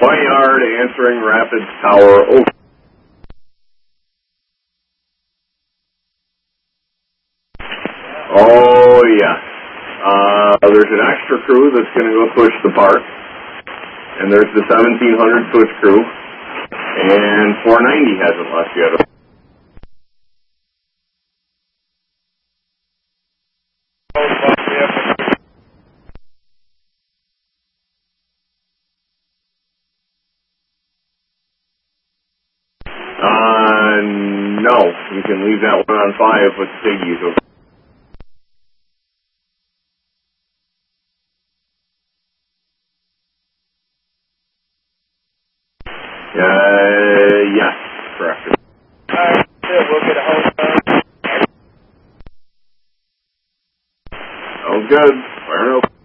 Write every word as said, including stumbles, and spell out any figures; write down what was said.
Yard answering Rapids Tower. Over. Oh, yeah. Uh, there's an extra crew that's going to go switch the part. And there's the seventeen hundred switch crew. And four ninety hasn't left yet. Uh, no. You can leave that one on five with Siggy's. Okay. Uh, yes, correct. Alright, we'll get a hold of it. Oh, good. Fire up.